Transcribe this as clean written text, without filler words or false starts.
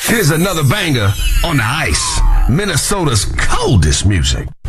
Here's another banger on the ice. Minnesota's coldest music.